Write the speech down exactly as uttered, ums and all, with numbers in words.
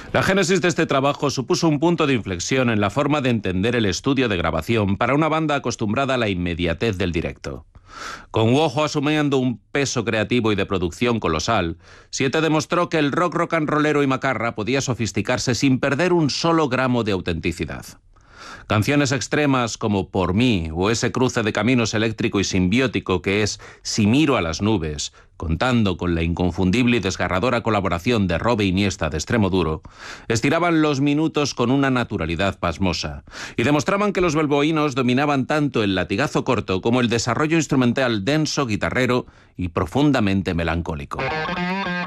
La génesis de este trabajo supuso un punto de inflexión en la forma de entender el estudio de grabación para una banda acostumbrada a la inmediatez del directo. Con Wojo asumiendo un peso creativo y de producción colosal, Siete demostró que el rock rock and rollero y macarra podía sofisticarse sin perder un solo gramo de autenticidad. Canciones extremas como Por mí o ese cruce de caminos eléctrico y simbiótico que es Si miro a las nubes, contando con la inconfundible y desgarradora colaboración de Robe Iniesta de Extremoduro, estiraban los minutos con una naturalidad pasmosa y demostraban que los bilbaínos dominaban tanto el latigazo corto como el desarrollo instrumental denso, guitarrero y profundamente melancólico.